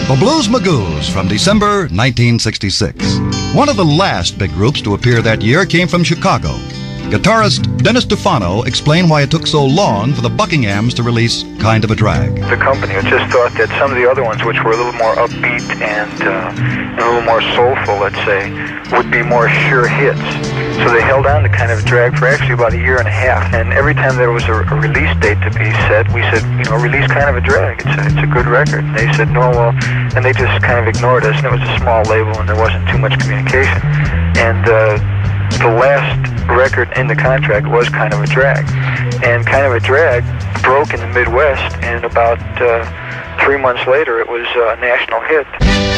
The Blues Magoos from December 1966. One of the last big groups to appear that year came from Chicago. Guitarist Dennis Stefano explained why it took so long for the Buckinghams to release Kind of a Drag. The company had just thought that some of the other ones, which were a little more upbeat and a little more soulful, let's say, would be more sure hits. So they held on to Kind of a Drag for actually about a year and a half. And every time there was a release date to be set, we said, release Kind of a Drag. It's a good record. And they said, no, well, and they just kind of ignored us. And it was a small label and there wasn't too much communication. And the last record in the contract was Kind of a Drag. And Kind of a Drag broke in the Midwest, and about 3 months later it was a national hit.